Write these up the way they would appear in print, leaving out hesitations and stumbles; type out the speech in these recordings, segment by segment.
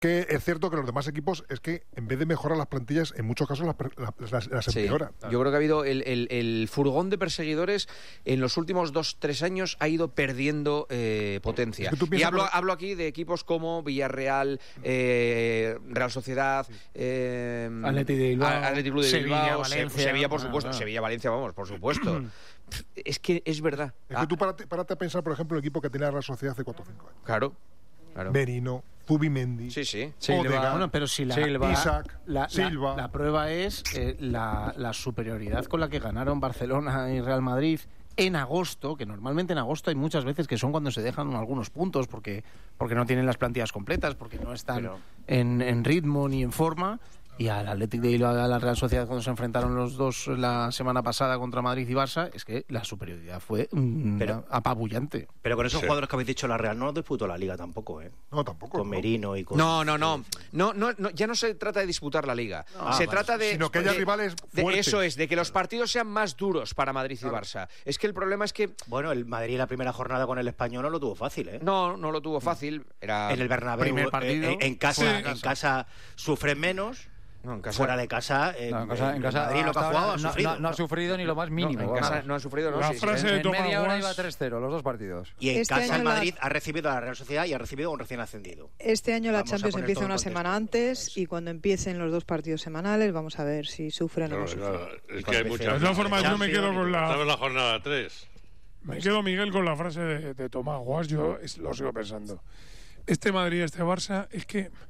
que es cierto que los demás equipos es que en vez de mejorar las plantillas, en muchos casos las empeoran. Yo creo que ha habido el furgón de perseguidores en los últimos 2-3 años ha ido perdiendo potencia. Es que y hablo aquí de equipos como Villarreal, Real Sociedad, Athletic de Bilbao, Sevilla, Valencia, Sevilla, por supuesto, Sevilla, Valencia, vamos, por supuesto. Es que es verdad. Es que tú párate a pensar, por ejemplo, el equipo que tenía la Real Sociedad hace 4 o 5 años. Claro. Merino, Zubimendi, Silva, bueno, pero si Isaac, Silva. La prueba es la superioridad con la que ganaron Barcelona y Real Madrid en agosto, que normalmente en agosto hay muchas veces que son cuando se dejan algunos puntos porque no tienen las plantillas completas, porque no están en ritmo ni en forma. Y al Athletic de Bilbao, a la Real Sociedad, cuando se enfrentaron los dos la semana pasada contra Madrid y Barça, es que la superioridad fue apabullante. Pero con esos jugadores que habéis dicho, la Real no disputó la Liga tampoco, ¿eh? No, tampoco. Con Merino y con... No, ya no se trata de disputar la Liga. Se trata de... Sino que haya rivales fuertes. Eso es, de que los partidos sean más duros para Madrid y Barça. Es que el problema es que... Bueno, el Madrid en la primera jornada con el Español no lo tuvo fácil, ¿eh? No lo tuvo fácil. Era en el Bernabéu, primer partido. en casa sufren menos. No, en casa, fuera de casa, en casa Madrid lo que ha jugado no ha sufrido ni lo más mínimo. En casa no ha sufrido, ¿no? La frase de en Tomás media hora Guas... iba 3-0 los dos partidos. Y en casa el Madrid ha recibido a la Real Sociedad y ha recibido a un recién ascendido. Este año la Champions empieza una semana antes y cuando empiecen los 2 partidos semanales vamos a ver si sufren o no sufren. Es que hay muchas... De todas formas, yo me quedo con la jornada 3. Me quedo, Miguel, con la frase de Tomás Guas. Yo lo sigo pensando. Este Madrid, este Barça, es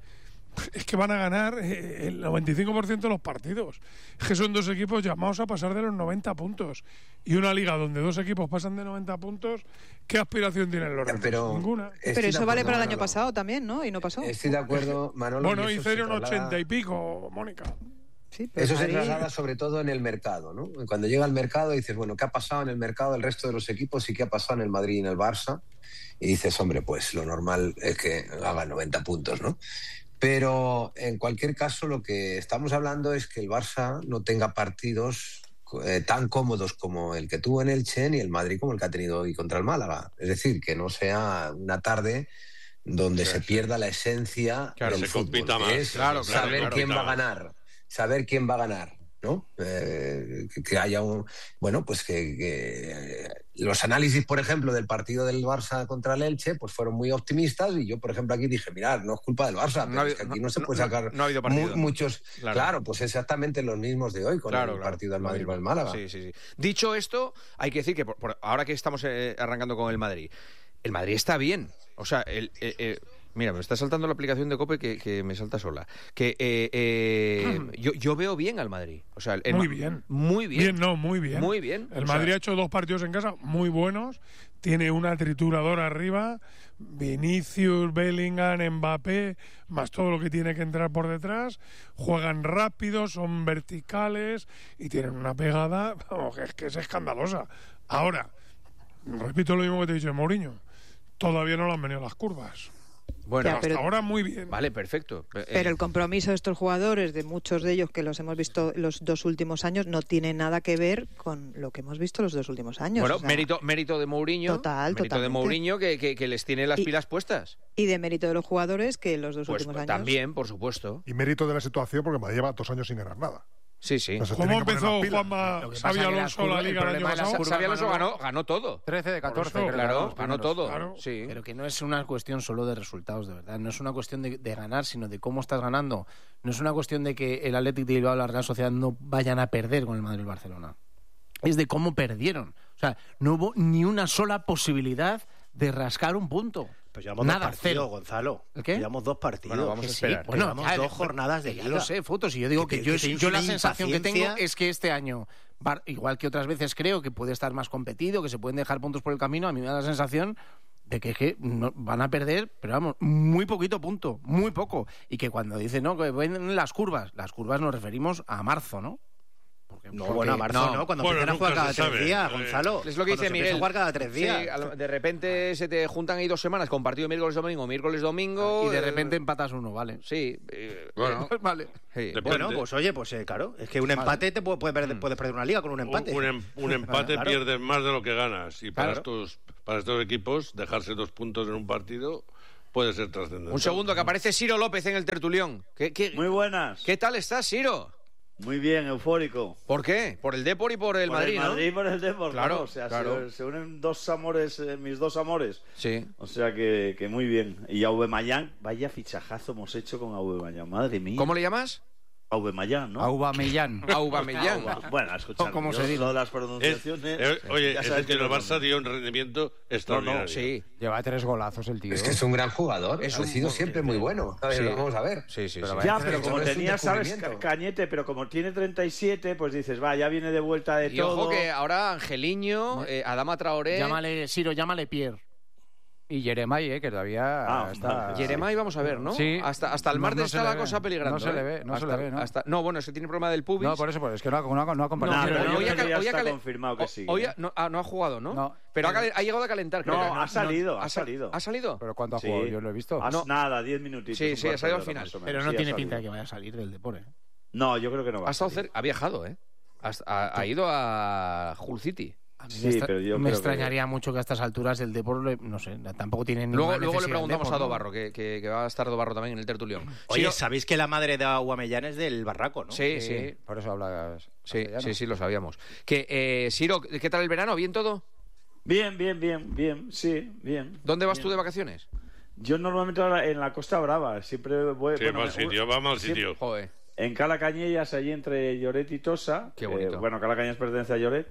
que van a ganar el 95% de los partidos. Es que son 2 equipos llamados a pasar de los 90 puntos. Y una liga donde 2 equipos pasan de 90 puntos, ¿qué aspiración tienen los demás? Ninguna. Pero eso vale para el año pasado también, ¿no? Y no pasó. Estoy de acuerdo, Manolo. Bueno, hicieron 80 y pico, Mónica. Sí, pero eso se traslada sobre todo en el mercado, ¿no? Cuando llega al mercado dices, bueno, ¿qué ha pasado en el mercado del resto de los equipos y qué ha pasado en el Madrid y en el Barça? Y dices, hombre, pues lo normal es que hagan 90 puntos, ¿no? Pero en cualquier caso lo que estamos hablando es que el Barça no tenga partidos tan cómodos como el que tuvo en Elche ni el Madrid como el que ha tenido hoy contra el Málaga. Es decir, que no sea una tarde donde se pierda la esencia del fútbol, que es saber quién va a ganar. Saber quién va a ganar, ¿no? Que haya un... Bueno, pues que los análisis, por ejemplo, del partido del Barça contra el Elche, pues fueron muy optimistas y yo, por ejemplo, aquí dije, mirad, no es culpa del Barça, pero es que aquí no se puede sacar no ha habido partido. Muchos... Claro, pues exactamente los mismos de hoy con el partido del Madrid con el Málaga. Sí. Dicho esto, hay que decir que ahora que estamos arrancando con el Madrid está bien. O sea, mira, me está saltando la aplicación de COPE que me salta sola. Yo veo bien al Madrid. O sea, muy bien. Muy bien. Muy bien. El Madrid ha hecho 2 partidos en casa muy buenos. Tiene una trituradora arriba. Vinicius, Bellingham, Mbappé, más todo lo que tiene que entrar por detrás. Juegan rápido, son verticales y tienen una pegada que es escandalosa. Ahora, repito lo mismo que te he dicho de Mourinho. Todavía no le han venido las curvas. Bueno, hasta ahora muy bien. Vale, perfecto. Pero el compromiso de estos jugadores, de muchos de ellos que los hemos visto los 2 últimos años, no tiene nada que ver con lo que hemos visto los 2 últimos años. Bueno, o sea, mérito de Mourinho. Mérito de Mourinho que les tiene las pilas puestas. Y de mérito de los jugadores que los 2 últimos años. También, por supuesto. Y mérito de la situación porque Madrid lleva 2 años sin ganar nada. Sí. ¿Cómo empezó Juanma Xabi Alonso la Liga el año pasado? Xabi Alonso ganó todo. 13 de 14. Claro, ganó todo. Claro. Sí. Pero que no es una cuestión solo de resultados, de verdad. No es una cuestión de ganar, sino de cómo estás ganando. No es una cuestión de que el Athletic de Bilbao y la Real Sociedad no vayan a perder con el Madrid y el Barcelona. Es de cómo perdieron. O sea, no hubo ni una sola posibilidad de rascar un punto. Pues llevamos 2 partidos, Gonzalo. ¿El qué? Llevamos 2 partidos. Bueno, vamos a esperar. Llevamos 2 jornadas de Liga. Ya lo sé, Fotos. Y yo digo que yo la sensación que tengo es que este año, igual que otras veces creo que puede estar más competido, que se pueden dejar puntos por el camino, a mí me da la sensación de que no, van a perder, pero vamos, muy poquito punto, muy poco. Y que cuando dicen, no, que ven las curvas nos referimos a marzo, ¿no? A marzo no, cuando empiezan a jugar cada 3 días, Gonzalo. Es lo que dice Miguel. A jugar cada 3 días. Sí, de repente se te juntan ahí 2 semanas con partido miércoles-domingo. Y de repente empatas uno, ¿vale? Sí. Bueno, vale. Sí. Bueno, pues oye, claro, es que un empate te puedes perder una liga con un empate. Un empate pierdes más de lo que ganas. Y para estos equipos, dejarse 2 puntos en un partido puede ser trascendental. Un segundo, que aparece Ciro López en el tertulión. Muy buenas. ¿Qué tal estás, Ciro? Muy bien, eufórico. ¿Por qué? ¿Por el Depor y por el Madrid, Por el Madrid y por el Depor, claro. O sea, claro. se unen dos amores, mis dos amores. Sí. O sea que muy bien. Y Aubameyang, vaya fichajazo hemos hecho con Aubameyang, madre mía. ¿Cómo le llamas? Aubameyang, ¿no? Aubameyang. Bueno, escuchad, ¿Cómo se dice? lo de las pronunciaciones... Oye, es el que el Barça dio un rendimiento extraordinario. Sí. Lleva 3 golazos el tío. Es que es un gran jugador. Ha sido siempre muy bueno. A ver, Sí. vamos a ver. Sí. Pero como tenía, ¿sabes? descubrimiento. Cañete, pero como tiene 37, pues dices, va, ya viene de vuelta de Y todo. ojo que ahora Angeliño, Adama Traoré... Llámale, Ciro, llámale Pierre. Y Jeremai, que todavía está... Jeremai, vamos a ver, ¿no? Sí. Hasta el martes No está se la le ve. cosa peligrando. No se le ve, no se le ve, ¿no? No, bueno, es que tiene problema del pubis. No, por eso, es que no ha compartido. No, pero hoy yo ha creo que ya está calen- confirmado que sí. Hoy no ha jugado, ¿no? No. Pero ha llegado a calentar, creo. No, que ha salido. ¿Ha salido? ¿Pero cuánto ha Sí. jugado? Yo lo he visto. Nada, 10 minutitos. Sí, un sí, ha cuarto salido de al hora, final. más o menos. Pero no Sí, ha tiene salido. pinta de que vaya a salir del Depor, ¿eh? No, yo creo que no va Ha a estado salir. ha viajado, ¿eh? Ha ido a Hull City. A mí Sí, pero yo me creo extrañaría mucho que a estas alturas el Depor, no sé, tampoco tiene ninguna Luego le necesidad preguntamos el a Depor, ¿no? Dobarro, que va a estar Dobarro también en el tertulión. Oye, Ciro- sabéis que la madre de Aubameyang es del Barraco, ¿no? Sí. Por eso hablas. Sí, lo sabíamos. Ciro, ¿qué tal el verano? ¿Bien todo? Bien, sí, bien. ¿Dónde vas Bien. tú de vacaciones? Yo normalmente ahora en la Costa Brava, siempre voy... Sí, mal sitio, va mal siempre- sitio. Joder. En Cala Cañellas, allí entre Lloret y Tosa. Qué bonito. Bueno, Cala Cañellas pertenece a Lloret.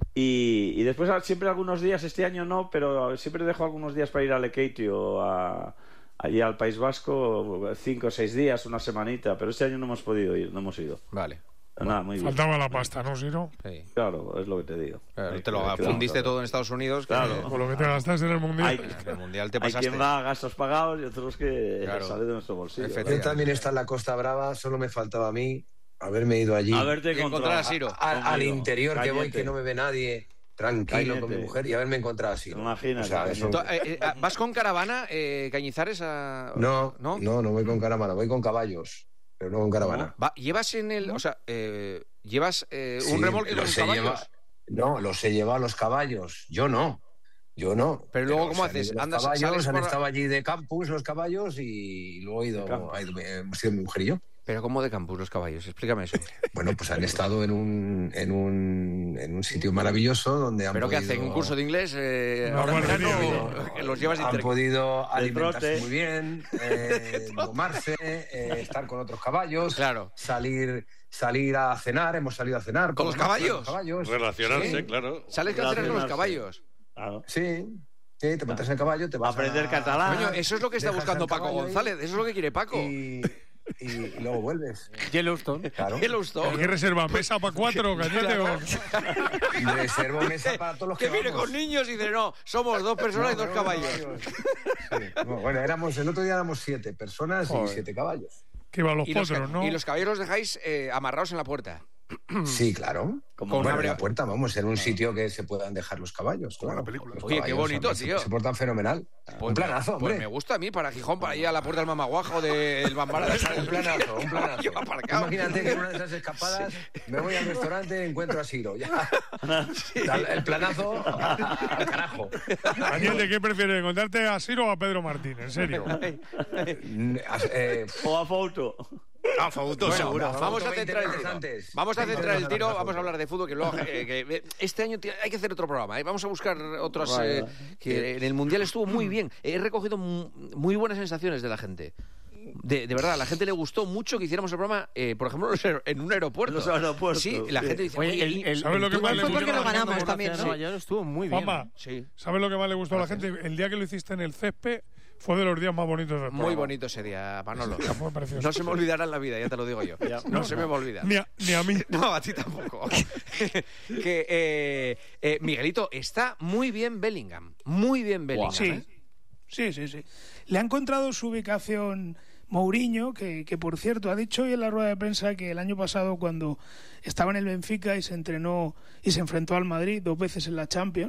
Y después siempre algunos días, este año no, pero siempre dejo algunos días para ir a Lekeitio, allí al País Vasco, 5 o 6 días, una semanita. Pero este año no hemos podido ir, no hemos ido. Vale. Nada, muy bien. Faltaba la pasta, ¿no, Ciro? Sí. Claro, es lo que te digo. Claro, Hay te lo que- fundiste todo en Estados Unidos. Claro. Con lo que te gastaste en el Mundial. Hay- En el Mundial te Hay pasaste. quien va a gastos pagados y otros que Claro. sale de nuestro bolsillo. Efectivamente. Yo también está en la Costa Brava, solo me faltaba a mí haberme ido allí. A verte Y encontrar a Ciro. Al interior que voy, Cañete. que no me ve nadie, tranquilo con Cañete. mi mujer y haberme encontrado así. Imagínate, eso- ¿Vas con caravana, Cañizares? No, ¿No? no voy con caravana, voy con caballos, pero no con caravana. ¿Llevas en el... O sea, llevas Sí, un remolque con los he caballos? llevado- No, los he llevado a los caballos. Yo no. Pero luego, ¿cómo se han haces? ido los Andas- caballos, sales han por- estado allí de campus los caballos y luego hemos ido mi mujer y yo. ¿Pero cómo de campus los caballos? Explícame eso. Bueno, pues han estado en un sitio maravilloso donde han ¿Pero qué podido, hacen? ¿Un curso de inglés? Una Ahora en verano, guardería. que los llevas de han intercambio. podido alimentarse trote. muy bien, domarse, estar con otros caballos, Claro. salir a cenar, hemos salido a cenar. ¿Con los caballos? Relacionarse, Sí. claro. ¿Sales a cenar con los Relacionarse. caballos? Claro. Sí, te montas en el caballo, te vas Aprender a catalán. Coño, eso es lo que está dejas buscando el Paco caballo ahí González. Eso es lo que quiere Paco. y luego vuelves. Yellowstone. Claro. Yellowstone. ¿Qué reserva? ¿Mesa para 4, Cañete? o- Reservo mesa para todos los que Que viene vamos. con niños y dice, no, somos 2 personas y 2 No, caballos. Sí. No, bueno, el otro día éramos 7 personas Joder. y 7 caballos. Que iban los Y los, potros, ¿no? y los caballos los dejáis amarrados en la puerta. Sí, claro. Como Bueno, una en la bre- puerta, vamos, en un sitio que se puedan dejar los caballos. Como claro. la película. Los Oye, qué caballos, bonito, hombre, tío. Se portan fenomenal. Pues un planazo, Pues hombre. me gusta a mí para Gijón, para ir a la puerta del Mamaguajo del Bambara. Un planazo, un planazo. Yo aparcado. Imagínate que en una de esas escapadas me voy al restaurante y encuentro a Ciro. Ya. El planazo al carajo. Cañete, ¿qué prefieres? ¿Encontrarte a Ciro o a Pedro Martín? En serio. O a foto. Ah, Fausto, Bueno, seguro. Vamos a 20 centrar el veces tiro. antes. Vamos a 20 centrar el veces tiro, antes. vamos a hablar de fútbol, que luego este año hay que hacer otro programa, ¿eh? Vamos a buscar otros que en el Mundial estuvo muy bien. He recogido muy buenas sensaciones de la gente. De verdad, a la gente le gustó mucho que hiciéramos el programa, por ejemplo, en un aeropuerto. En los aeropuertos, Sí, la sí. gente dice, Oye, oye, ¿sabes lo que más le Fue porque gustó? lo ganamos Gracias también, a ¿no? Nueva York estuvo muy bien. Juanma, sí, ¿sabes lo que más le gustó a la gente? El día que lo hiciste en el césped fue de los días más bonitos del muy programa. bonito ese día, Manolo. Fue precioso. No se me olvidará en la vida, ya te lo digo yo. No se me va a olvidar. Ni a mí. No, a ti tampoco. que Miguelito, está muy bien Bellingham. Muy bien Bellingham. Sí, sí. Le ha encontrado su ubicación Mourinho, que por cierto ha dicho hoy en la rueda de prensa que el año pasado, cuando estaba en el Benfica y se entrenó y se enfrentó al Madrid 2 veces en la Champions,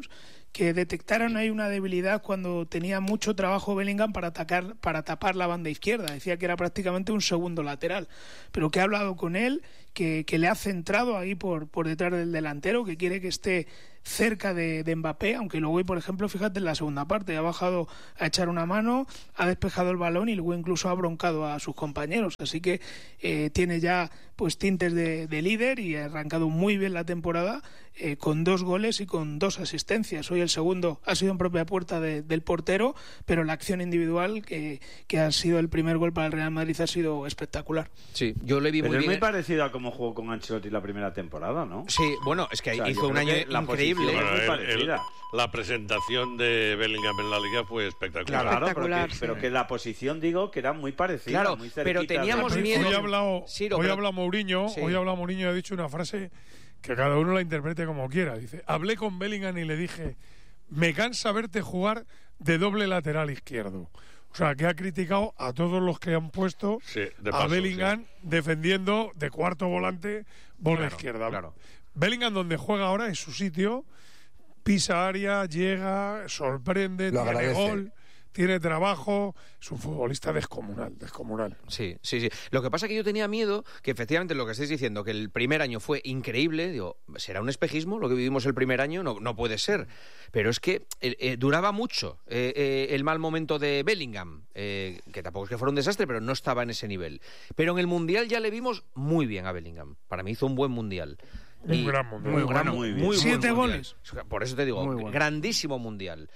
que detectaron ahí una debilidad cuando tenía mucho trabajo Bellingham para tapar la banda izquierda. Decía que era prácticamente un segundo lateral, pero que ha hablado con él, que le ha centrado ahí por detrás del delantero, que quiere que esté cerca de Mbappé, aunque luego, por ejemplo, fíjate en la segunda parte, ha bajado a echar una mano, ha despejado el balón y luego incluso ha broncado a sus compañeros, así que tiene ya pues tintes de líder y ha arrancado muy bien la temporada, con 2 goles y con 2 asistencias. Hoy el segundo ha sido en propia puerta del portero, pero la acción individual que ha sido el primer gol para el Real Madrid ha sido espectacular. Sí, yo le vi pero muy bien. Es muy parecido a cómo jugó con Ancelotti la primera temporada, ¿no? Sí, bueno, es que hizo un año increíble. Bueno, la presentación de Bellingham en la Liga fue espectacular. Claro, pero que la posición, digo, que era muy parecida. Claro, muy pero teníamos miedo. Hoy habla Mourinho, y ha dicho una frase que cada uno la interprete como quiera. Dice, hablé con Bellingham y le dije, me cansa verte jugar de doble lateral izquierdo. O sea, que ha criticado a todos los que han puesto a Bellingham defendiendo de cuarto volante por la izquierda. Claro. Bellingham, donde juega ahora, es su sitio, pisa área, llega, sorprende, tiene gol, tiene trabajo, es un futbolista descomunal. Sí. Lo que pasa es que yo tenía miedo que efectivamente lo que estáis diciendo, que el primer año fue increíble, digo, ¿será un espejismo lo que vivimos el primer año? No puede ser. Pero es que duraba mucho el mal momento de Bellingham, que tampoco es que fuera un desastre, pero no estaba en ese nivel. Pero en el Mundial ya le vimos muy bien a Bellingham. Para mí hizo un buen Mundial. Un gran Mundial. Muy bien. 7 goles. Por eso te digo, grandísimo Mundial.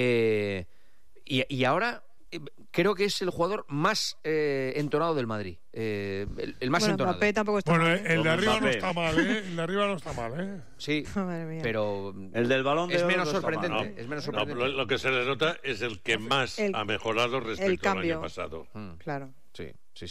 Y ahora creo que es el jugador más entonado del Madrid. El más entonado. Mbappé tampoco está mal. El de arriba no está mal, ¿eh? El de arriba no está mal, ¿eh? Sí, pero el del balón de es oro menos no está sorprendente. mal, ¿no? Es menos sorprendente. Lo que se le nota es el que más ha mejorado respecto al año pasado. Claro. Sí.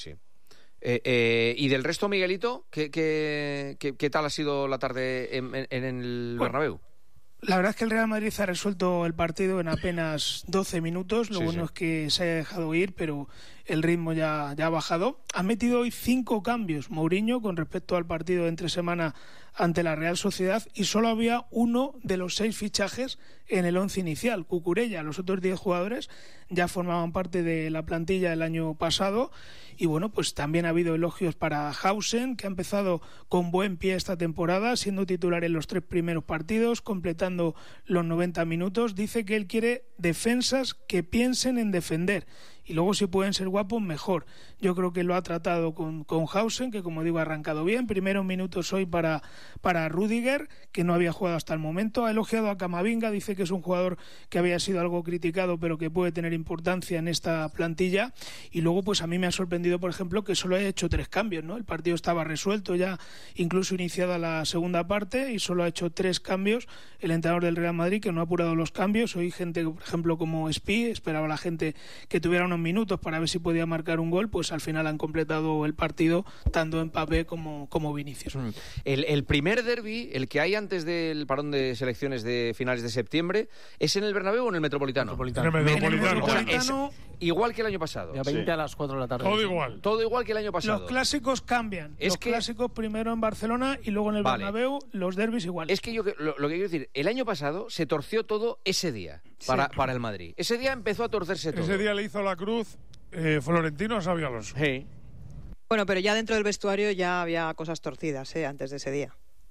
Y del resto, Miguelito, ¿qué tal ha sido la tarde en el Bernabéu? La verdad es que el Real Madrid ha resuelto el partido en apenas 12 minutos. Lo bueno es que se haya dejado ir, pero el ritmo ya ha bajado. Ha metido hoy 5 cambios Mourinho con respecto al partido de entre semana ante la Real Sociedad, y solo había uno de los 6 fichajes en el 11 inicial, Cucurella. Los otros 10 jugadores ya formaban parte de la plantilla del año pasado. Y bueno, pues también ha habido elogios para Hausen, que ha empezado con buen pie esta temporada, siendo titular en los 3 primeros partidos, completando los 90 minutos. Dice que él quiere defensas que piensen en defender. Y luego, si pueden ser guapos, mejor. Yo creo que lo ha tratado con Hausen, que como digo ha arrancado bien. Primeros minutos hoy para Rüdiger, que no había jugado hasta el momento. Ha elogiado a Camavinga, dice que es un jugador que había sido algo criticado, pero que puede tener importancia en esta plantilla. Y luego, pues a mí me ha sorprendido, por ejemplo, que solo haya hecho 3 cambios, ¿no? El partido estaba resuelto ya, incluso iniciada la segunda parte, y solo ha hecho 3 cambios el entrenador del Real Madrid, que no ha apurado los cambios. Hoy gente, por ejemplo, como Spi, esperaba la gente que tuviera unos minutos para ver si podía marcar un gol, pues al final han completado el partido tanto Mbappé como Vinicius. El primer derbi, el que hay antes del parón de selecciones de finales de septiembre, ¿es en el Bernabéu o en el Metropolitano? En el Metropolitano. Igual que el año pasado. Ya 20 a las 4 de la tarde. Todo igual que el año pasado. Los clásicos cambian. Los clásicos primero en Barcelona y luego en el Bernabéu, los derbis igual. Es que lo que quiero decir, el año pasado se torció todo ese día para el Madrid. Ese día empezó a torcerse todo. Ese día le hizo la cruz Florentino a Xabi Alonso. Sí. Bueno, pero ya dentro del vestuario ya había cosas torcidas, antes de ese día.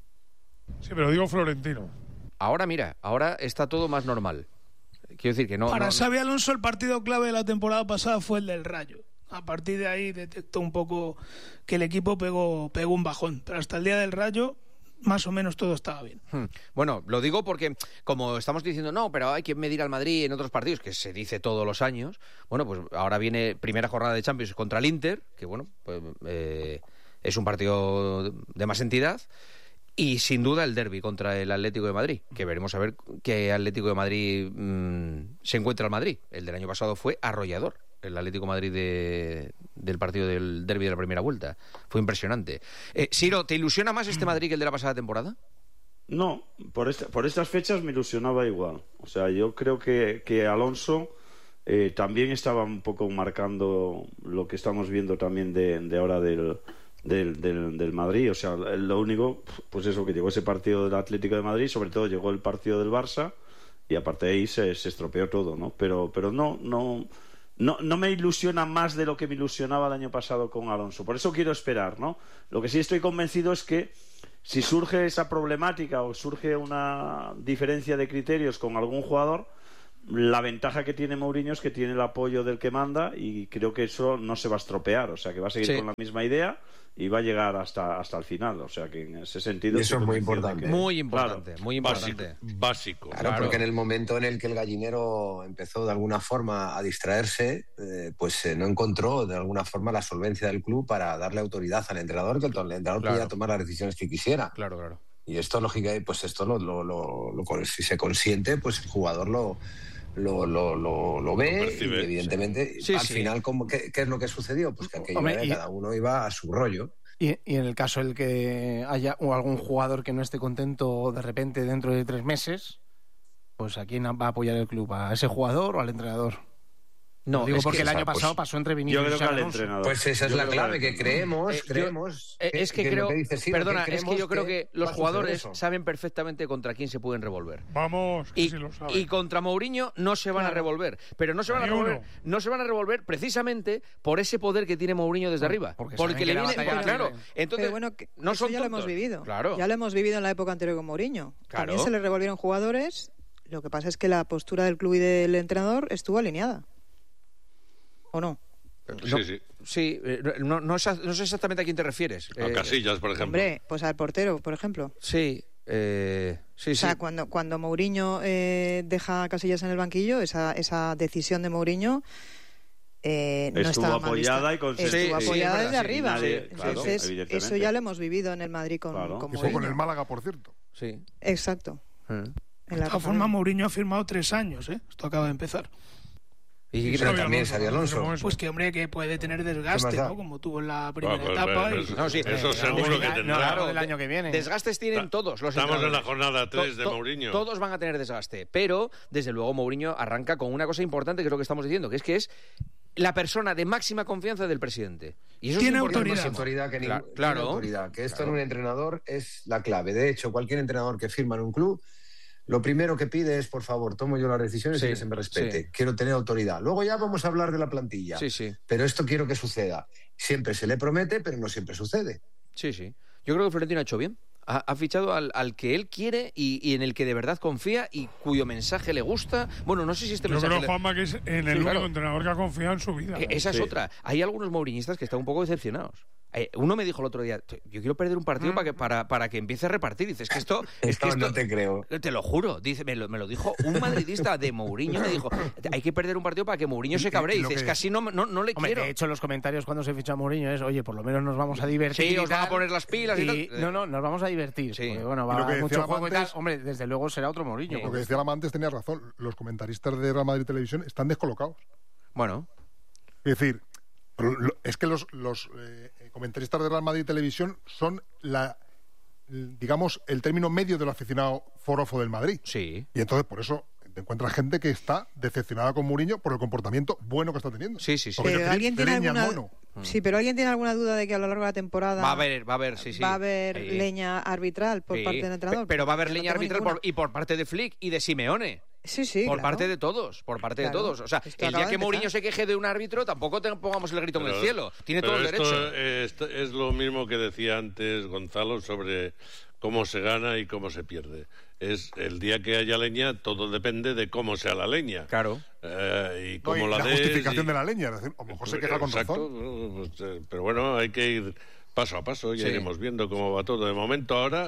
Sí, pero digo Florentino. Ahora está todo más normal. Quiero decir que no. Para Xabi Alonso, el partido clave de la temporada pasada fue el del Rayo. A partir de ahí detectó un poco que el equipo pegó un bajón. Pero hasta el día del Rayo, más o menos todo estaba bien. Bueno, lo digo porque, como estamos diciendo, no, pero hay que medir al Madrid en otros partidos, que se dice todos los años. Bueno, pues ahora viene primera jornada de Champions contra el Inter, que bueno, pues es un partido de más entidad. Y sin duda el derbi contra el Atlético de Madrid, que veremos a ver qué Atlético de Madrid se encuentra el Madrid. El del año pasado fue arrollador, el Atlético de Madrid del partido del derbi de la primera vuelta. Fue impresionante. Siro, ¿te ilusiona más este Madrid que el de la pasada temporada? No, por estas fechas me ilusionaba igual. O sea, yo creo que Alonso también estaba un poco marcando lo que estamos viendo también de ahora del Madrid. O sea, lo único, pues eso, que llegó ese partido del Atlético de Madrid, sobre todo llegó el partido del Barça, y aparte de ahí se estropeó todo, ¿no? Pero no me ilusiona más de lo que me ilusionaba el año pasado con Alonso. Por eso quiero esperar, ¿no? Lo que sí estoy convencido es que si surge esa problemática o surge una diferencia de criterios con algún jugador, la ventaja que tiene Mourinho es que tiene el apoyo del que manda y creo que eso no se va a estropear. O sea, que va a seguir con la misma idea y va a llegar hasta el final. O sea, que en ese sentido... Y eso es muy importante. Muy importante, claro, muy importante. Básico. Claro, porque en el momento en el que el gallinero empezó de alguna forma a distraerse, pues no encontró de alguna forma la solvencia del club para darle autoridad al entrenador, que el entrenador podía tomar las decisiones que quisiera. Claro. Y esto, lógicamente, pues esto si se consiente, pues el jugador lo ve y evidentemente al final ¿qué es lo que sucedió? Pues que cada uno iba a su rollo. Y en el caso en el que haya algún jugador que no esté contento de repente dentro de 3 meses, pues ¿a quién va a apoyar el club? ¿A ese jugador o al entrenador? No, digo porque el año pasado pasó entre Vinicius y Alonso. Pues esa es la clave, que creemos. Es que creo, perdona, es que yo creo que los jugadores saben perfectamente contra quién se pueden revolver. Vamos, que sí lo saben. Y contra Mourinho no se van a revolver, pero no se van a revolver precisamente por ese poder que tiene Mourinho desde arriba, porque le viene claro. Entonces, pero bueno, no eso son ya lo tontos. hemos vivido. Claro. Ya lo hemos vivido en la época anterior con Mourinho. Claro. También se le revolvieron jugadores. Lo que pasa es que la postura del club y del entrenador estuvo alineada. ¿O no? Sí, no sé exactamente a quién te refieres. A Casillas, por ejemplo. Hombre, pues al portero, por ejemplo. Sí. O sea, cuando Mourinho deja a Casillas en el banquillo, esa decisión de Mourinho no estuvo apoyada y estuvo apoyada desde arriba. Entonces, eso ya lo hemos vivido en el Madrid con Mourinho. Y fue con el Málaga, por cierto. Sí. Exacto. De todas formas, Mourinho ha firmado 3 años, ¿eh? Esto acaba de empezar. Y también Xabi Alonso. Pues que, hombre, que puede tener desgaste, ¿no? Como tuvo en la primera etapa. Eso seguro que tendrá. Claro, el año que viene. Desgastes tienen todos los Estamos en la jornada 3 de Mourinho. Todos van a tener desgaste, pero desde luego Mourinho arranca con una cosa importante que es lo que estamos diciendo, que es la persona de máxima confianza del presidente. Y eso tiene es autoridad. Tiene autoridad, que esto en un entrenador es la clave. De hecho, cualquier entrenador que firma en un club, lo primero que pide es, por favor, tomo yo las decisiones y que se me respete. Quiero tener autoridad. Luego ya vamos a hablar de la plantilla. Pero esto quiero que suceda. Siempre se le promete, pero no siempre sucede. Sí. Yo creo que Florentino ha hecho bien. Ha fichado al que él quiere y en el que de verdad confía y cuyo mensaje le gusta. Bueno, no sé si este mensaje... Yo creo, Juanma, que es en el único entrenador que ha confiado en su vida. Esa es otra. Hay algunos mouriñistas que están un poco decepcionados. Uno me dijo el otro día, yo quiero perder un partido para que empiece a repartir. Dices que esto... no te creo. Te lo juro. Dice, me lo dijo un madridista de Mourinho. Me dijo, hay que perder un partido para que Mourinho se cabree. Dices, que así no le quiero. De hecho, los comentarios cuando se ficha a Mourinho es, oye, por lo menos nos vamos a divertir. Sí, os van a poner las pilas y tal. No, nos vamos a divertir. Sí. Porque, bueno, va a mucho juego y tal. Hombre, desde luego será otro Mourinho. Lo que decía Lama antes tenía razón. Los comentaristas de Real Madrid Televisión están descolocados. Bueno. Es decir, es que los comentaristas de Real Madrid Televisión son digamos, el término medio del aficionado forofo del Madrid. Sí. Y entonces, por eso, te encuentras gente que está decepcionada con Mourinho por el comportamiento bueno que está teniendo. Sí. Pero ¿alguien tiene pero alguien tiene alguna duda de que a lo largo de la temporada va a haber leña arbitral por parte del entrenador? Pero va a haber leña arbitral por parte de Flick y de Simeone. Sí, por parte de todos, O sea, el día que Mourinho se queje de un árbitro, tampoco pongamos el grito en el cielo. Tiene todo el derecho. Esto es lo mismo que decía antes Gonzalo sobre cómo se gana y cómo se pierde. Es el día que haya leña, todo depende de cómo sea la leña. Claro. Y cómo la justificación de la leña. Es decir, a lo mejor se queja con razón. Pero bueno, hay que ir paso a paso. Ya iremos viendo cómo va todo. De momento, ahora...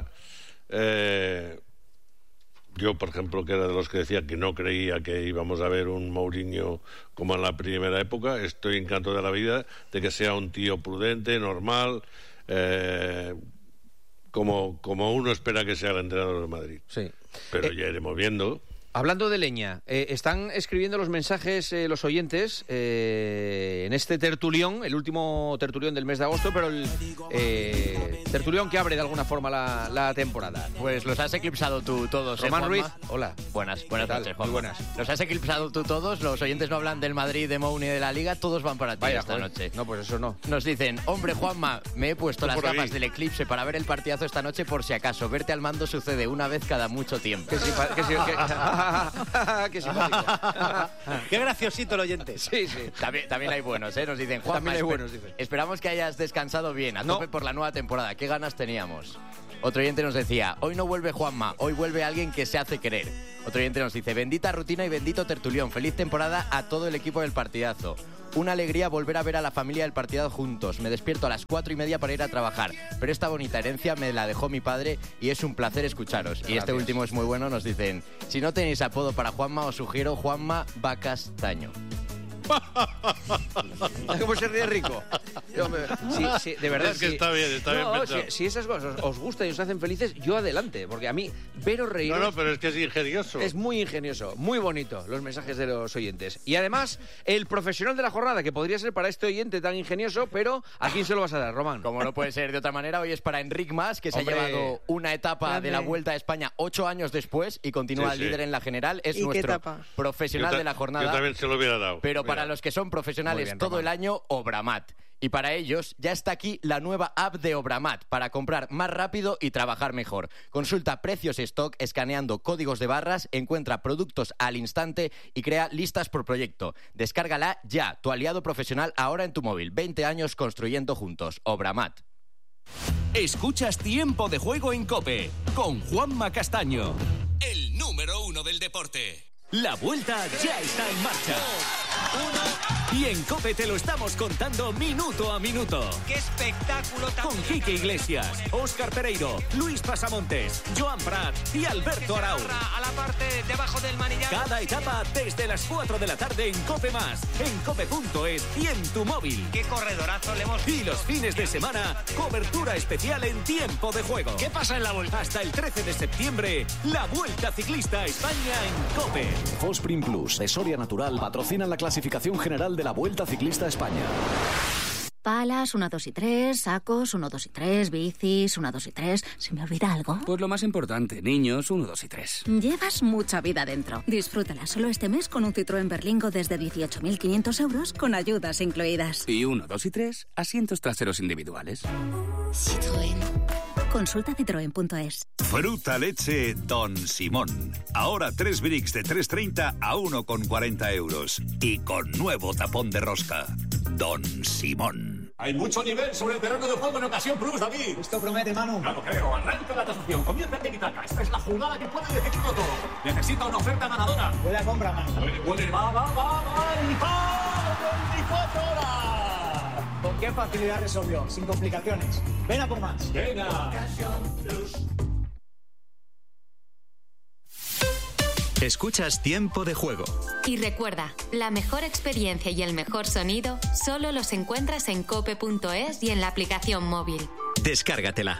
yo, por ejemplo, que era de los que decía que no creía que íbamos a ver un Mourinho como en la primera época, estoy encanto de la vida de que sea un tío prudente, normal, como uno espera que sea el entrenador de Madrid. Sí. Pero ya iremos viendo. Hablando de leña, están escribiendo los mensajes los oyentes en este tertulión, el último tertulión del mes de agosto, pero el tertulión que abre de alguna forma la temporada. Pues los has eclipsado tú todos. Román Ruiz, hola. Buenas noches, Juan. Muy buenas. Los has eclipsado tú todos, los oyentes no hablan del Madrid, de Mou ni de la Liga, todos van para ti esta noche. No, pues eso no. Nos dicen, hombre, Juanma, me he puesto las gafas del eclipse para ver el partidazo esta noche por si acaso. Verte al mando sucede una vez cada mucho tiempo. ¡Qué simpático! ¡Qué graciosito el oyente! Sí. También hay buenos, ¿eh? Nos dicen, Juanma, esperamos que hayas descansado bien, a tope por la nueva temporada. ¿Qué ganas teníamos? Otro oyente nos decía, hoy no vuelve Juanma, hoy vuelve alguien que se hace querer. Otro oyente nos dice, bendita rutina y bendito tertulión, feliz temporada a todo el equipo del Partidazo. Una alegría volver a ver a la familia del Partidazo juntos. Me despierto a las 4:30 para ir a trabajar, pero esta bonita herencia me la dejó mi padre y es un placer escucharos. Gracias. Y este último es muy bueno, nos dicen, si no tenéis apodo para Juanma, os sugiero Juanma Bacastaño. ¿Cómo se ríe Rico? Sí, de verdad. Es que está bien pensado. Si esas cosas os gustan y os hacen felices, yo adelante. Porque a mí, veros reír. No, pero es que es ingenioso. Es muy ingenioso, muy bonito los mensajes de los oyentes. Y además, el profesional de la jornada, que podría ser para este oyente tan ingenioso, pero ¿a quién se lo vas a dar, Román? Como no puede ser de otra manera, hoy es para Enric Mas, que se ha llevado una etapa de la Vuelta a España 8 años después y continúa líder en la general. Es nuestro profesional de la jornada. Yo también se lo hubiera dado. Pero para los que son profesionales todo el año, Obramat. Y para ellos ya está aquí la nueva app de Obramat para comprar más rápido y trabajar mejor. Consulta precios y stock escaneando códigos de barras, encuentra productos al instante y crea listas por proyecto. Descárgala ya, tu aliado profesional ahora en tu móvil. 20 años construyendo juntos. Obramat. Escuchas Tiempo de Juego en COPE con Juanma Castaño, el número 1 del deporte. La Vuelta ya está en marcha. Y en COPE te lo estamos contando minuto a minuto. ¡Qué espectáculo! Con Quique Iglesias, Óscar Pereiro, Luis Pasamontes, Joan Prat y Alberto Arau. A la parte debajo del manillar. Cada etapa desde las 4 de la tarde en COPE+, en cope.es y en tu móvil. ¡Qué corredorazo le hemos visto! Y los fines de semana, cobertura especial en Tiempo de Juego. ¿Qué pasa en la Vuelta? Hasta el 13 de septiembre, la Vuelta Ciclista a España en COPE. Fosprin Plus de Soria Natural patrocinan la clasificación general de la Vuelta Ciclista a España. Palas, 1, 2 y 3, sacos, 1, 2 y 3, bicis, 1, 2 y 3. ¿Se me olvida algo? Pues lo más importante, niños, 1, 2 y 3. Llevas mucha vida dentro. Disfrútala solo este mes con un Citroën Berlingo desde 18.500 euros con ayudas incluidas. Y 1, 2 y 3, asientos traseros individuales. Citroën. Consulta citroen.es. Fruta leche Don Simón. Ahora 3 bricks de 3,30 a 1,40 euros. Y con nuevo tapón de rosca. Don Simón. Hay mucho nivel sobre el terreno de juego en Ocasión Plus, David. Esto promete, Manu. Ya lo creo. Arranca la tasación. Comienza el tiki-taka. Esta es la jugada que puede decidirlo todo. Necesita una oferta ganadora. Buena compra, Manu. Huele, va. ¡Y 24 horas! ¿Con qué facilidad resolvió? Sin complicaciones. Ven a por más. Venga. Escuchas Tiempo de Juego. Y recuerda, la mejor experiencia y el mejor sonido solo los encuentras en cope.es y en la aplicación móvil. Descárgatela.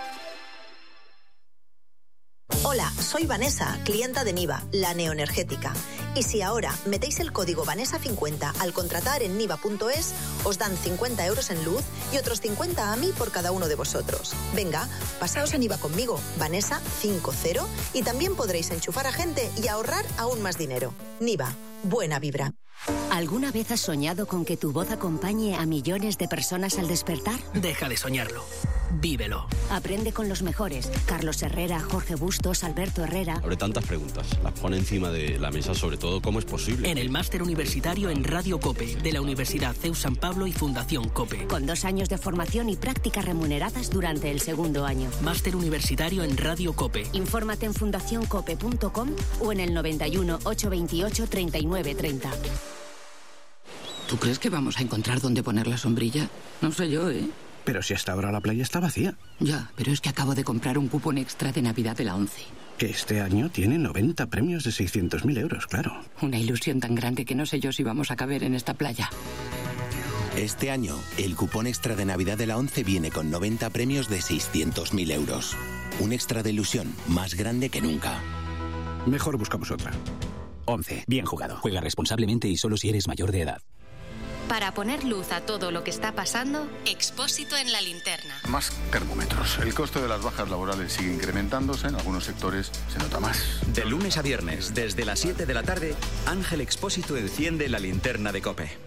Hola, soy Vanessa, clienta de Niva, la neoenergética. Y si ahora metéis el código Vanessa50 al contratar en niva.es, os dan 50 euros en luz y otros 50 a mí por cada uno de vosotros. Venga, pasaos a Niva conmigo, Vanessa50, y también podréis enchufar a gente y ahorrar aún más dinero. Niva, buena vibra. ¿Alguna vez has soñado con que tu voz acompañe a millones de personas al despertar? Deja de soñarlo. Vívelo. Aprende con los mejores. Carlos Herrera, Jorge Bustos, Alberto Herrera. Abre tantas preguntas. Las pone encima de la mesa, sobre todo, ¿cómo es posible? En el máster universitario en Radio COPE, de la Universidad CEU San Pablo y Fundación COPE. Con 2 años de formación y prácticas remuneradas durante el segundo año. Máster universitario en Radio COPE. Infórmate en fundacioncope.com o en el 91 828 39 30. ¿Tú crees que vamos a encontrar dónde poner la sombrilla? No sé yo, ¿eh? Pero si hasta ahora la playa está vacía. Ya, pero es que acabo de comprar un cupón extra de Navidad de la ONCE. Que este año tiene 90 premios de 600.000 euros, claro. Una ilusión tan grande que no sé yo si vamos a caber en esta playa. Este año, el cupón extra de Navidad de la ONCE viene con 90 premios de 600.000 euros. Un extra de ilusión más grande que nunca. Mejor buscamos otra. ONCE. Bien jugado. Juega responsablemente y solo si eres mayor de edad. Para poner luz a todo lo que está pasando, Expósito en la linterna. Más termómetros. El coste de las bajas laborales sigue incrementándose. En algunos sectores se nota más. De lunes a viernes, desde las 7 de la tarde, Ángel Expósito enciende la linterna de COPE.